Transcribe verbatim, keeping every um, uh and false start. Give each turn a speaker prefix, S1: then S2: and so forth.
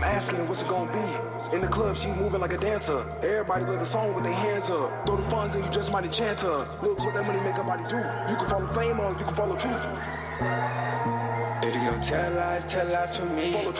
S1: asking what's it gonna be. In the club, she moving like a dancer. Everybody with the song with their hands up. Throw the funds and you just might enchant her. Look what that money make her body do. You can follow fame or you can follow truth.
S2: If you gon' tell lies, tell lies for me.